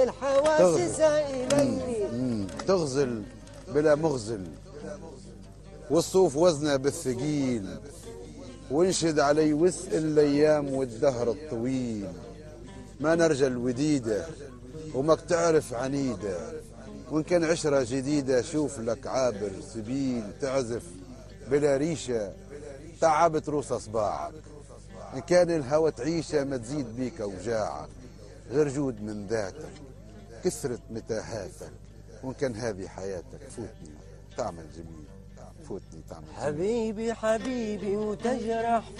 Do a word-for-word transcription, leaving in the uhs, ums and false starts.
الحواس سائلني تغزل بلا مغزل، والصوف وزنه بالثقيل، وانشد علي وسء الايام والدهر الطويل. ما نرجى الوديده وماك تعرف عنيده، وان كان عشره جديده شوف لك عابر سبيل. تعزف بلا ريشه تعبت روس اصباعك، ان كان الهوى تعيشه ما تزيد بيك اوجاعك. غير جود من ذاتك كثرة متاهاتك، وان كان هذه حياتك فوتني تعمل جميل، فوتني تعمل جميل. حبيبي حبيبي وتجرح